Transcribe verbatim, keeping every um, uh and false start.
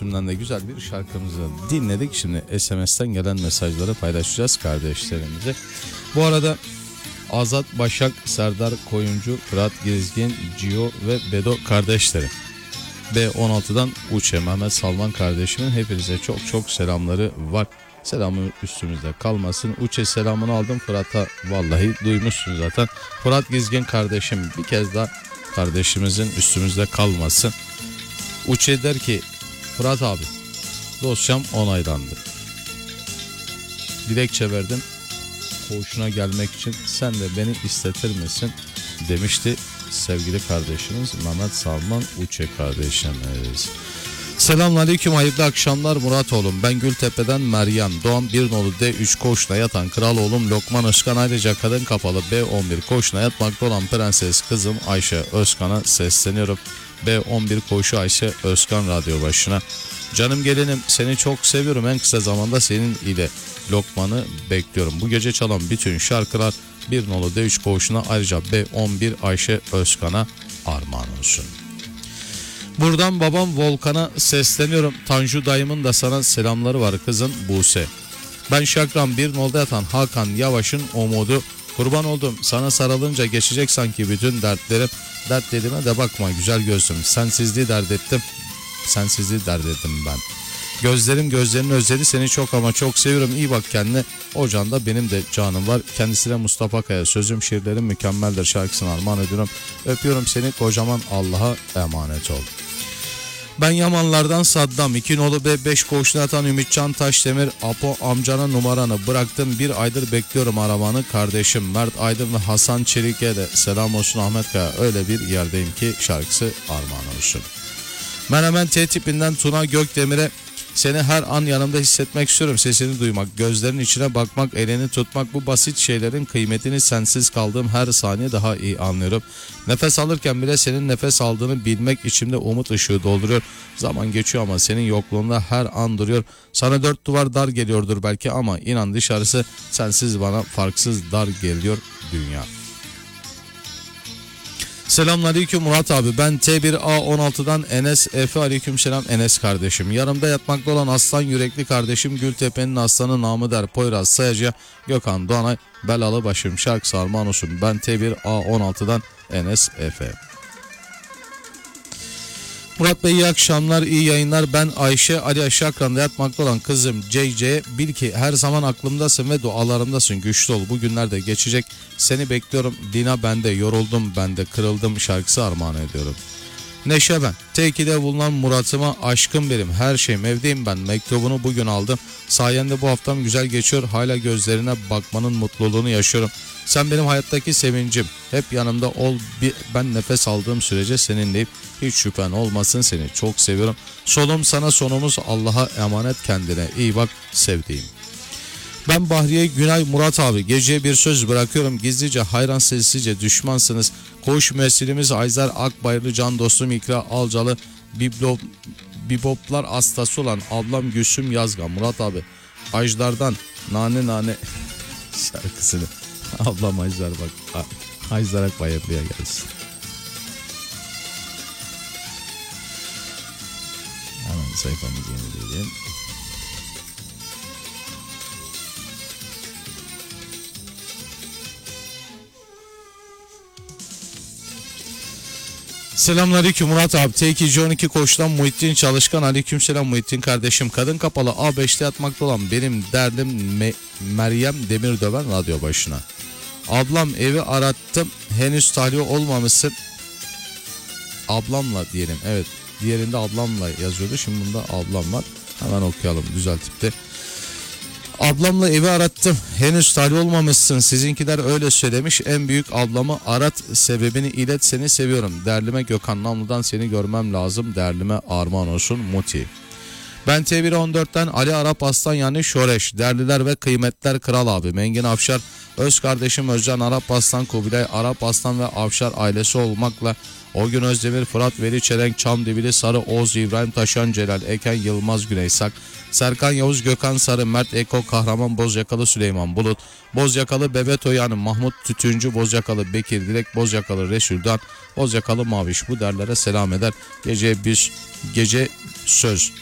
Müslüm'den de güzel bir şarkımızı dinledik. Şimdi S M S'ten gelen mesajları paylaşacağız kardeşlerimize. Bu arada Azat Başak, Serdar Koyuncu, Fırat Gezgin, Cio ve Bedo kardeşleri. B on altıdan Uçe Mehmet Salman kardeşimin hepinize çok çok selamları var. Selamı üstümüzde kalmasın. Uçe selamını aldım Fırat'a, vallahi duymuşsun zaten. Fırat Gezgin kardeşim bir kez daha kardeşimizin üstümüzde kalmasın. Uçe der ki Fırat abi dosyam onaylandı. Dilekçe verdim koğuşuna gelmek için, sen de beni istetir misin demişti sevgili kardeşimiz Mehmet Salman Uçe kardeşimiz. Selamünaleyküm, hayırlı akşamlar Murat oğlum. Ben Gültepe'den Meryem. Doğan bir nolu D üç koğuşuna yatan kral oğlum Lokman Özkan, ayrıca kadın kapalı B on bir koğuşuna yatmakta olan prenses kızım Ayşe Özkan'a sesleniyorum. B on bir koğuşu Ayşe Özkan radyo başına. Canım gelinim, seni çok seviyorum. En kısa zamanda senin ile Lokman'ı bekliyorum. Bu gece çalan bütün şarkılar bir nolu D üç koğuşuna, ayrıca B on bir Ayşe Özkan'a armağan olsun. Buradan babam Volkan'a sesleniyorum. Tanju dayımın da sana selamları var kızın Buse. Ben Şakran bir nolda yatan Hakan Yavaş'ın umudu. Kurban oldum sana sarılınca geçecek sanki bütün dertlerim. Dert dediğime de bakma güzel gözlüm. Sensizliği dert ettim. Sensizliği dert ettim ben. Gözlerim gözlerinin özledi seni çok ama çok seviyorum. İyi bak kendine. Ocağında benim de canım var. Kendisine Mustafa Kaya. Sözüm şiirlerim mükemmeldir şarkısını armağan ediyorum. Öpüyorum seni kocaman, Allah'a emanet ol. Ben Yamanlardan Saddam. iki nolu B beş koğuşuna yatan Ümitcan Taşdemir. Apo amcana numaranı bıraktım. Bir aydır bekliyorum arabanı kardeşim. Mert Aydın ve Hasan Çelik'e de selam olsun Ahmet Kaya. Öyle bir yerdeyim ki şarkısı armağan olsun. Menemen T tipinden Tuna Gökdemir'e seni her an yanımda hissetmek istiyorum. Sesini duymak, gözlerinin içine bakmak, elini tutmak, bu basit şeylerin kıymetini sensiz kaldığım her saniye daha iyi anlıyorum. Nefes alırken bile senin nefes aldığını bilmek içimde umut ışığı dolduruyor. Zaman geçiyor ama senin yokluğunda her an duruyor. Sana dört duvar dar geliyordur belki ama inan dışarısı sensiz bana farksız dar geliyor dünya. Selamünaleyküm Murat abi, ben T bir A on altıdan Enes Efe, aleykümselam Enes kardeşim. Yanımda yatmakta olan aslan yürekli kardeşim Gültepe'nin aslanı namı der Poyraz Sayacı Gökhan Doğanay belalı başım şarkısı armağan olsun. Ben T bir A on altıdan Enes Efe. Murat Bey iyi akşamlar, iyi yayınlar. Ben Ayşe Ali Şakran'da yatmakta olan kızım C C. Bil ki her zaman aklımdasın ve dualarımdasın. Güçlü ol, bu günler de geçecek. Seni bekliyorum. Dina bende, yoruldum bende, kırıldım şarkısı armağan ediyorum. Neşe ben. T iki'de bulunan Murat'ıma aşkım benim, her şeyim, evdeyim ben. Mektubunu bugün aldım. Sayende bu haftam güzel geçiyor. Hala gözlerine bakmanın mutluluğunu yaşıyorum. Sen benim hayattaki sevincim. Hep yanımda ol. Ben nefes aldığım sürece seninleyim. Hiç şüphen olmasın, seni çok seviyorum. Solum sana sonumuz, Allah'a emanet kendine. İyi bak sevdiğim. Ben Bahriye Günay Murat abi. Geceye bir söz bırakıyorum. Gizlice hayran sessizce düşmansınız. Koğuş müessilimiz Ayzer Akbayırlı, can dostum İkra Alcalı, Biblo, Biboplar hastası olan ablam Gülsüm Yazgan. Murat abi Ajdar'dan nane nane şarkısını. Ablam Ajdar bak. Ajdar Akbayırlı'ya gelsin. Hemen sayfamızı yenileyelim. Selamünaleyküm Murat abi. T iki C on iki koçtan Muhittin Çalışkan, aleykümselam Muhittin kardeşim. Kadın kapalı A beş'te yatmakta olan benim derdim Me- Meryem Demirdöven radyo başına. Ablam evi arattım, henüz tahliye olmamışsın. Ablamla diyelim, evet. Diğerinde ablamla yazıyordu, şimdi bunda ablam var. Hemen okuyalım, düzeltip. Ablamla evi arattım, henüz tahliye olmamışsın. Sizinkiler öyle söylemiş. En büyük ablamı arat, sebebini ilet, seni seviyorum. Derlime Gökhan Namlı'dan seni görmem lazım. Derlime armağan olsun Muti. Ben T bir on dört'ten Ali Arap Aslan yani Şoreş. Derliler ve kıymetler kral abi. Mengin Afşar, öz kardeşim Özcan Arap Aslan, Kubilay Arap Aslan ve Afşar ailesi olmakla o gün Özdemir, Fırat Veli Çelenk, Çamdibili Sarı, Oğuz, İbrahim Taşan, Celal Eken, Yılmaz Güneysak, Serkan Yavuz, Gökhan Sarı, Mert Eko, Kahraman Bozyakalı, Süleyman Bulut, Bozyakalı Bebeto yani Mahmut Tütüncü, Bozyakalı Bekir Dilek, Bozyakalı Resul'dan, Bozyakalı Maviş bu derlere selam eder. Gece bir gece söz